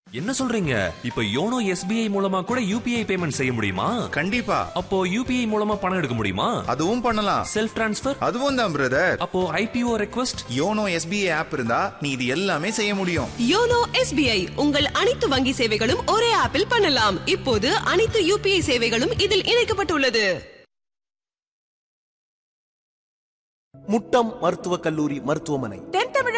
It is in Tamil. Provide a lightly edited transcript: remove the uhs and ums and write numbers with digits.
என்ன சொல்றீங்க? இப்ப யோனோ எஸ்பிஐ மூலமா கூட யூபிஐ பேமெண்ட் செய்ய முடியுமா? கண்டிப்பா. அப்போ யூபிஐ மூலமா பணம் எடுக்க முடியுமா? அதுவும் பண்ணலாம். Self transfer? அதுவும் தான் பிரதர். அப்போ IPO request? YONO SBI app இருந்தா நீ இது எல்லாமே செய்ய முடியும். யோனோ எஸ்பிஐ உங்கள் அனைத்து வங்கி சேவைகளும் ஒரே ஆப்பில் பண்ணலாம். இப்போது அனைத்து யூபிஐ சேவைகளும் இதில் இணைக்கப்பட்டுள்ளது. முட்டம் மருத்துவக் கல்லூரி மருத்துவமனை தென் தமிழக